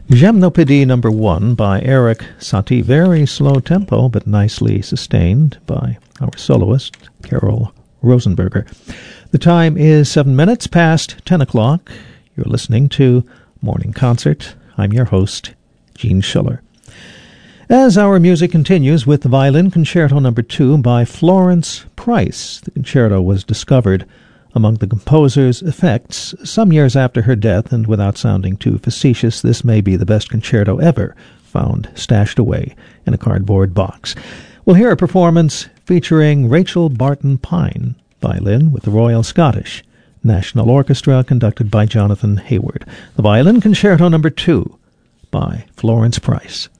Gymnopédie number 1 by Eric Satie. Very slow tempo, but nicely sustained by our soloist, Carol Rosenberger. The time is 7 minutes past 10 o'clock. You're listening to Morning Concert. I'm your host, Gene Schiller. As our music continues with the Violin Concerto number 2 by Florence Price. The concerto was discovered among the composer's effects some years after her death, and without sounding too facetious, this may be the best concerto ever found stashed away in a cardboard box. We'll hear a performance featuring Rachel Barton Pine, violin with the Royal Scottish National Orchestra, conducted by Jonathan Hayward. The Violin Concerto number 2 by Florence Price.